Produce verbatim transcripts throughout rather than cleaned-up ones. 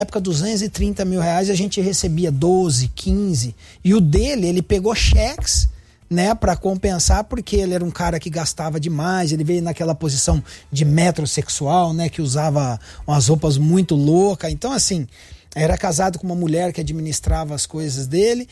época duzentos e trinta mil reais, a gente recebia doze, quinze, e o dele, ele pegou cheques, né, para compensar, porque ele era um cara que gastava demais, ele veio naquela posição de metrosexual, né, que usava umas roupas muito loucas, então assim, era casado com uma mulher que administrava as coisas dele,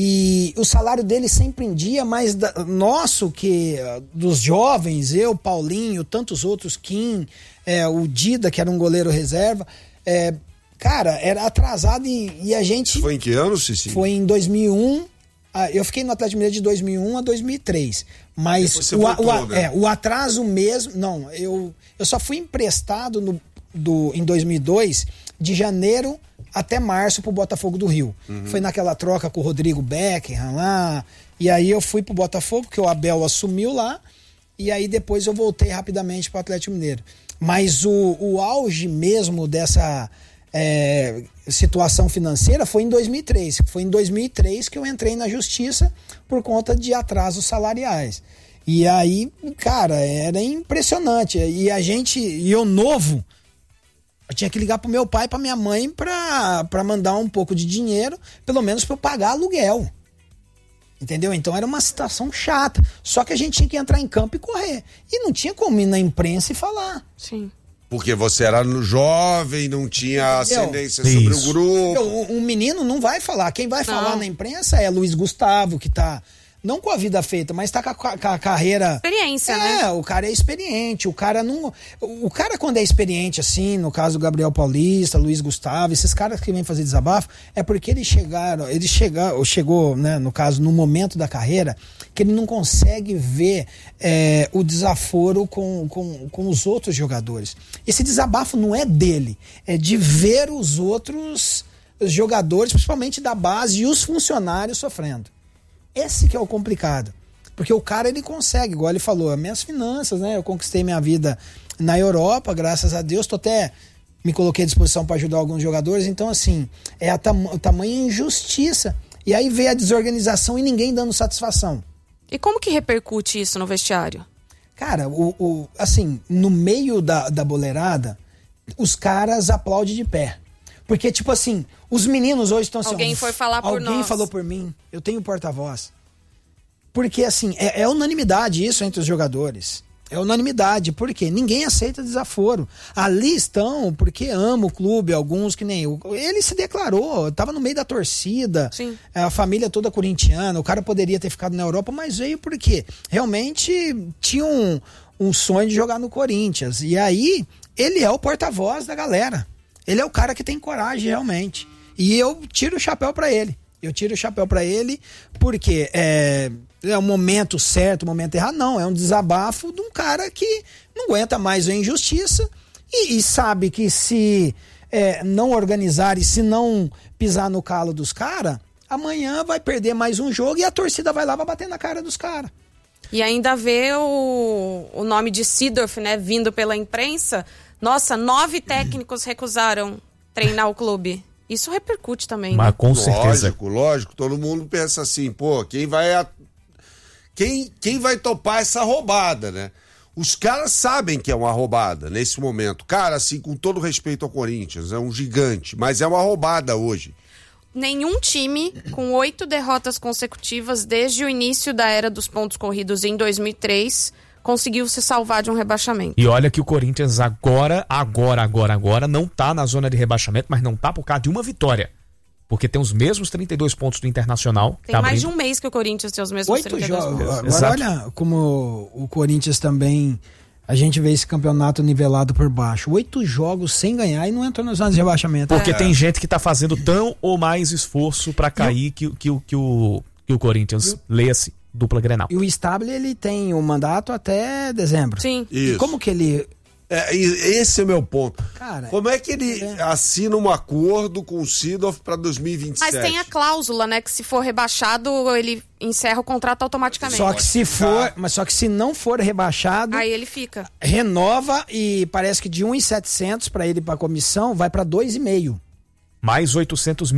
e o salário dele sempre em dia, mas da, nosso, que dos jovens, eu, Paulinho, tantos outros, Kim, é, o Dida, que era um goleiro reserva, é, cara, era atrasado e, e a gente... Foi em que ano, Cicinho? Foi em dois mil e um, ah, eu fiquei no Atlético Mineiro de dois mil e um a dois mil e três, mas o, voltou, o, né? é, o atraso mesmo, não, eu, eu só fui emprestado no, do, em dois mil e dois, de janeiro até março pro Botafogo do Rio. Uhum. Foi naquela troca com o Rodrigo Beckham lá, e aí eu fui pro Botafogo, que o Abel assumiu lá, e aí depois eu voltei rapidamente pro Atlético Mineiro. Mas o, o auge mesmo dessa... É, situação financeira foi em dois mil e três. Foi em dois mil e três que eu entrei na justiça por conta de atrasos salariais. E aí, cara, era impressionante. E a gente, e eu novo, eu tinha que ligar pro meu pai e pra minha mãe pra, pra mandar um pouco de dinheiro, pelo menos pra eu pagar aluguel. Entendeu? Então era uma situação chata. Só que a gente tinha que entrar em campo e correr. E não tinha como ir na imprensa e falar. Sim. Porque você era jovem, não tinha ascendência Isso. sobre o grupo. Um, um menino não vai falar. Quem vai não. falar na imprensa é Luiz Gustavo, que tá, não com a vida feita, mas tá com a, com a carreira... Experiência, é, né? É, o cara é experiente, o cara não... O cara quando é experiente assim, no caso do Gabriel Paulista, Luiz Gustavo, esses caras que vêm fazer desabafo, é porque eles chegaram, eles chegaram, chegou, né, no caso, no momento da carreira, que ele não consegue ver é, o desaforo com, com, com os outros jogadores. Esse desabafo não é dele, é de ver os outros jogadores, principalmente da base, e os funcionários sofrendo. Esse que é o complicado. Porque o cara, ele consegue, igual ele falou, as minhas finanças, né? Eu conquistei minha vida na Europa, graças a Deus, tô até... me coloquei à disposição para ajudar alguns jogadores, então assim, é a tam- a tamanha injustiça. E aí veio a desorganização e ninguém dando satisfação. E como que repercute isso no vestiário? Cara, o, o, assim, no meio da, da boleirada, os caras aplaudem de pé. Porque, tipo assim, os meninos hoje estão assim... Alguém foi falar por nós. Alguém falou por mim, eu tenho porta-voz. Porque, assim, é, é unanimidade isso entre os jogadores. É unanimidade, porque ninguém aceita desaforo. Ali estão porque ama o clube, alguns que nem eu. Ele se declarou, estava no meio da torcida, Sim. A família toda corintiana, o cara poderia ter ficado na Europa, mas veio porque realmente tinha um, um sonho de jogar no Corinthians. E aí, ele é o porta-voz da galera. Ele é o cara que tem coragem realmente. E eu tiro o chapéu para ele. Eu tiro o chapéu para ele porque é... é o momento certo, o momento errado, não, é um desabafo de um cara que não aguenta mais a injustiça e, e sabe que se é, não organizar e se não pisar no calo dos caras, amanhã vai perder mais um jogo e a torcida vai lá vai bater na cara dos caras. E ainda vê o, o nome de Seedorf, né, vindo pela imprensa. Nossa, nove técnicos recusaram treinar o clube. Isso repercute também, Mas né? com certeza. Lógico, lógico, todo mundo pensa assim, pô, quem vai... A... Quem, quem vai topar essa roubada, né? Os caras sabem que é uma roubada nesse momento. Cara, assim, com todo respeito ao Corinthians, é um gigante, mas é uma roubada hoje. Nenhum time com oito derrotas consecutivas desde o início da era dos pontos corridos em dois mil e três conseguiu se salvar de um rebaixamento. E olha que o Corinthians agora, agora, agora, agora não tá na zona de rebaixamento, mas não tá por causa de uma vitória. Porque tem os mesmos trinta e dois pontos do Internacional. Tem tá mais abrindo... de um mês que o Corinthians tem os mesmos Oito trinta e dois jogos. pontos. Agora Exato. olha como o Corinthians também... A gente vê esse campeonato nivelado por baixo. Oito jogos sem ganhar e não entrou na zona de rebaixamento. Porque é. tem gente que tá fazendo tão ou mais esforço pra cair que, que, que, que, o, que o Corinthians leia-se dupla Grenal. E o Stable, ele tem o mandato até dezembro. Sim. Isso. E como que ele... É, e esse é meu ponto. Cara, como é que ele é. assina um acordo com o Seedorf para dois mil e vinte e sete? Mas tem a cláusula, né, que se for rebaixado, ele encerra o contrato automaticamente. Só que se for, mas só que se não for rebaixado, Aí ele fica. renova e parece que de um milhão e setecentos para ele para a comissão vai para dois e meio. Mais oitocentos mil Ô,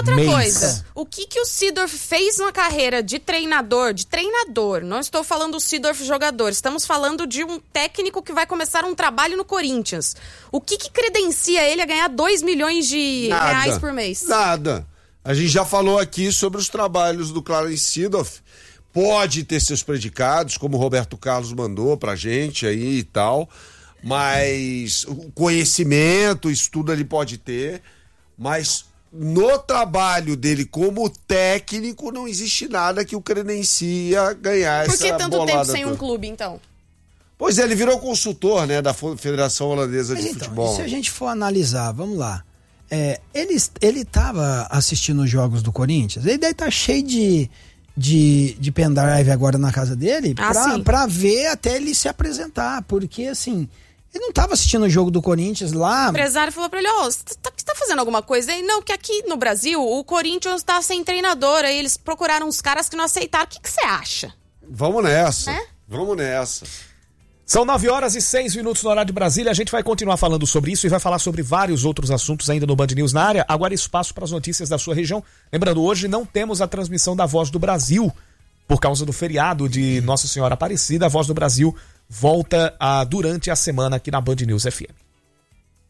outra mês. coisa. O que, que o Seedorf fez na carreira de treinador, de treinador? Não estou falando do Seedorf jogador, estamos falando de um técnico que vai começar um trabalho no Corinthians. O que, que credencia ele a ganhar dois milhões de Nada, reais por mês? Nada. A gente já falou aqui sobre os trabalhos do Clarence Seedorf. Pode ter seus predicados, como o Roberto Carlos mandou pra gente aí e tal, mas o conhecimento, isso tudo ele pode ter, mas no trabalho dele como técnico não existe nada que o credencia ganhar essa bolada. Por que tanto tempo sem toda. um clube, então? Pois é, ele virou consultor, né, da Federação Holandesa Mas de então, Futebol. se a gente for analisar, vamos lá. É, ele, ele tava assistindo os jogos do Corinthians, ele deve estar tá cheio de, de, de pendrive agora na casa dele ah, pra, pra ver até ele se apresentar, porque assim, ele não tava assistindo o jogo do Corinthians lá. O empresário falou pra ele, ó, oh, você tá, tá fazendo alguma coisa aí? Não, que aqui no Brasil o Corinthians tá sem treinador, aí eles procuraram uns caras que não aceitaram. O que você acha? Vamos nessa, é? vamos nessa. São nove horas e seis minutos no horário de Brasília. A gente vai continuar falando sobre isso e vai falar sobre vários outros assuntos ainda no Band News na área. Agora espaço para as notícias da sua região. Lembrando, hoje não temos a transmissão da Voz do Brasil por causa do feriado de Nossa Senhora Aparecida. A Voz do Brasil volta a, durante a semana aqui na Band News F M.